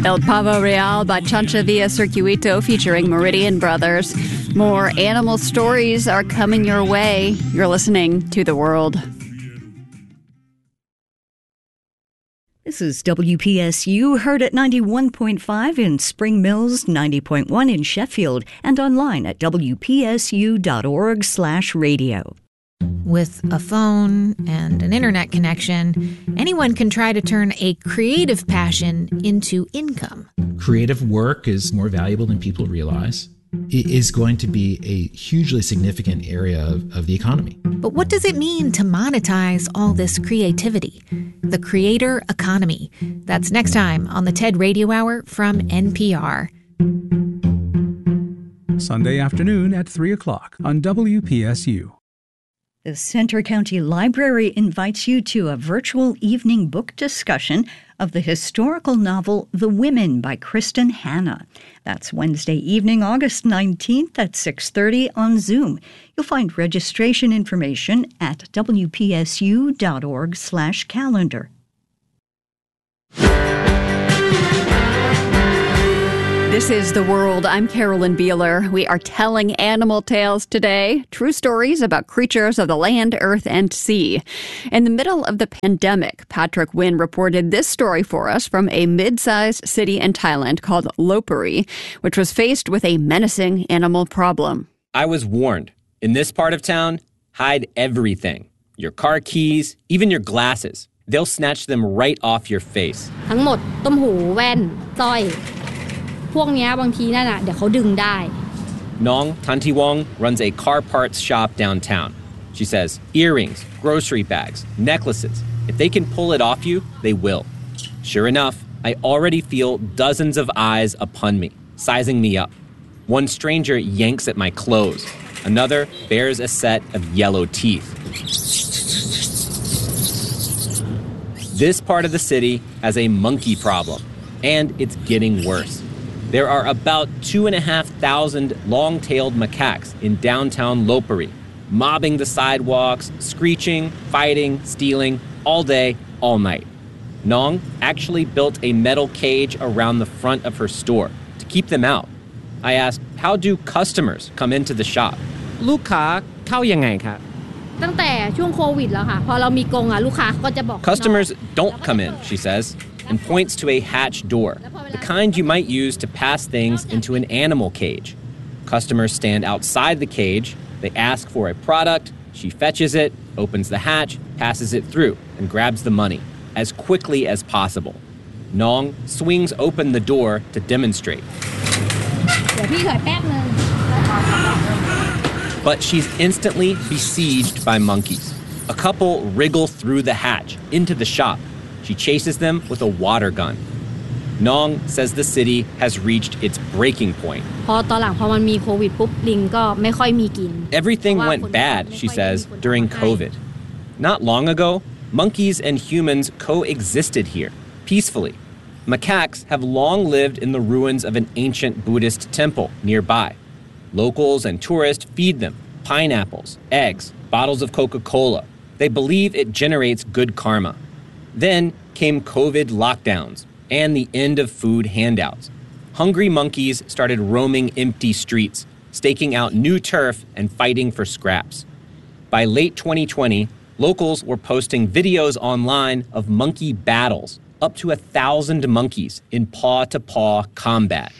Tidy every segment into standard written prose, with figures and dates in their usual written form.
El Pavo Real by Chancha Villa Circuito featuring Meridian Brothers. More animal stories are coming your way. You're listening to The World. This is WPSU, heard at 91.5 in Spring Mills, 90.1 in Sheffield, and online at wpsu.org/radio. With a phone and an internet connection, anyone can try to turn a creative passion into income. Creative work is more valuable than people realize. It is going to be a hugely significant area of the economy. But what does it mean to monetize all this creativity? The creator economy. That's next time on the TED Radio Hour from NPR. Sunday afternoon at 3 o'clock on WPSU. The Centre County Library invites you to a virtual evening book discussion of the historical novel The Women by Kristen Hanna. That's Wednesday evening, August 19th at 6:30 on Zoom. You'll find registration information at wpsu.org/calendar. This is The World. I'm Carolyn Beeler. We are telling animal tales today, true stories about creatures of the land, earth, and sea. In the middle of the pandemic, Patrick Wynn reported this story for us from a mid-sized city in Thailand called Lopburi, which was faced with a menacing animal problem. I was warned. In this part of town, hide everything. Your car keys, even your glasses. They'll snatch them right off your face. ทั้งหมดต้มหูแว่นสร้อยพวกเนี้ยบางทีนั่นน่ะเดี๋ยวเขาดึงได้ Nong Tantiwong runs a car parts shop downtown. She says earrings, grocery bags, necklaces. If they can pull it off you, they will. Sure enough, I already feel dozens of eyes upon me, sizing me up. One stranger yanks at my clothes. Another bears a set of yellow teeth. This part of the city has a monkey problem, and it's getting worse. There are about 2,500 long-tailed macaques in downtown Lopburi, mobbing the sidewalks, screeching, fighting, stealing, all day, all night. Nong actually built a metal cage around the front of her store to keep them out. I asked, how do customers come into the shop? ลูกค้าเข้ายังไงคะตั้งแต่ช่วงโควิดแล้วค่ะพอเรามีกรงอ่ะลูกค้าก็จะบอก Customers don't come in, she says, and points to a hatch door, the kind you might use to pass things into an animal cage. Customers stand outside the cage, they ask for a product, she fetches it, opens the hatch, passes it through, and grabs the money as quickly as possible. Nong swings open the door to demonstrate. เดี๋ยวพี่ถอยแป๊บนึง But she's instantly besieged by monkeys. A couple wriggle through the hatch into the shop. She chases them with a water gun. Nong says the city has reached its breaking point. พอตอนหลังพอมันมีโควิดปุ๊บลิงก็ไม่ค่อยมีกิน Everything went bad, she says, during COVID. Not long ago, monkeys and humans coexisted here, peacefully. Macaques have long lived in the ruins of an ancient Buddhist temple nearby. Locals and tourists feed them pineapples, eggs, bottles of Coca-Cola. They believe it generates good karma. Then came COVID lockdowns and the end of food handouts. Hungry monkeys started roaming empty streets, staking out new turf and fighting for scraps. By late 2020, locals were posting videos online of monkey battles, up to 1,000 monkeys in paw-to-paw combat.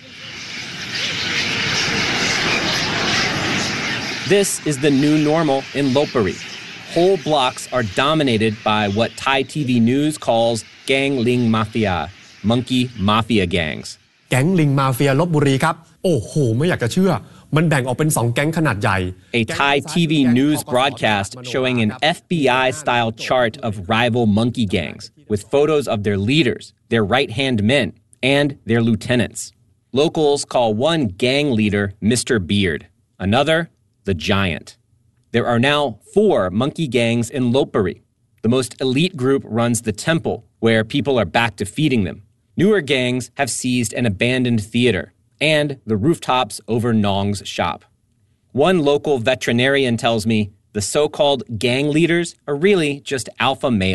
This is the new normal in Lopburi. Whole blocks are dominated by what Thai TV News calls Gang Ling Mafia, monkey mafia gangs. แก๊งลิงมาเฟียลพบุรีครับโอ้โหไม่อยากจะเชื่อมันแบ่งออกเป็น2แก๊งขนาดใหญ่ A Thai TV News broadcast showing an FBI-style chart of rival monkey gangs with photos of their leaders, their right-hand men, and their lieutenants. Locals call one gang leader Mr. Beard, another the Giant. There are now 4 monkey gangs in Lopburi. The most elite group runs the temple, where people are back to feeding them. Newer gangs have seized an abandoned theater and the rooftops over Nong's shop. One local veterinarian tells me the so-called gang leaders are really just alpha males.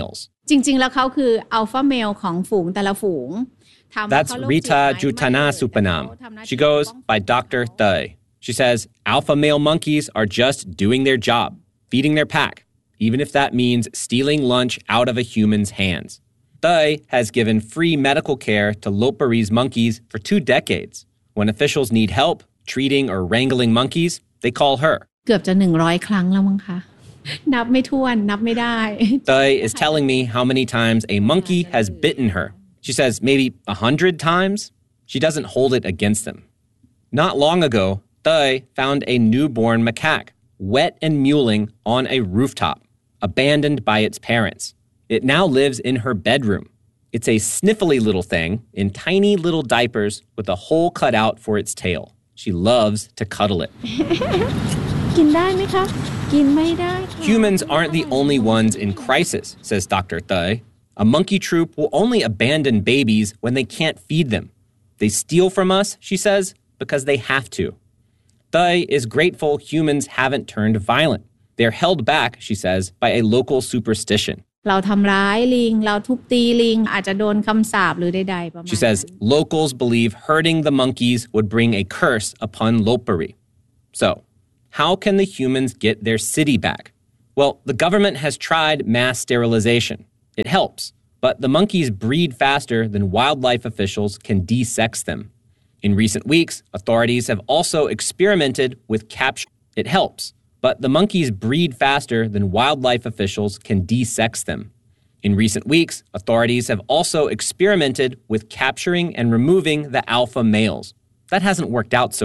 จริงๆแล้วเขาคืออัลฟาเมลของฝูงแต่ละฝูง That's Rita Juttanasupanam. She goes by Dr. Thai. She says alpha male monkeys are just doing their job, feeding their pack, even if that means stealing lunch out of a human's hands. Thai has given free medical care to Lopburi's monkeys for 2 decades. When officials need help treating or wrangling monkeys, they call her. เกือบจะ100 ครั้งแล้วมั้งคะนับไม่ถ้วนนับไม่ได้ Thai is telling me how many times a monkey has bitten her. She says maybe 100 times. She doesn't hold it against them. Not long ago, Thai found a newborn macaque, wet and mewling on a rooftop, abandoned by its parents. It now lives in her bedroom. It's a sniffly little thing in tiny little diapers with a hole cut out for its tail. She loves to cuddle it. กินได้ไหมคะกินไม่ได้ Humans aren't the only ones in crisis, says Dr. Thai. A monkey troop will only abandon babies when they can't feed them. They steal from us, she says, because they have to. Thai is grateful humans haven't turned violent. They're held back, she says, by a local superstition. เราทำร้ายลิงเราทุบตีลิงอาจจะโดนคำสาปหรือใดๆประมาณ She says locals believe hurting the monkeys would bring a curse upon Lopburi. So, how can the humans get their city back? Well, the government has tried mass sterilization. It helps, but the monkeys breed faster than wildlife officials can de-sex them. In recent weeks, authorities have also experimented with capture. It helps, but the monkeys breed faster than wildlife officials can de-sex them. In recent weeks, authorities have also experimented with capturing and removing the alpha males. That hasn't worked out so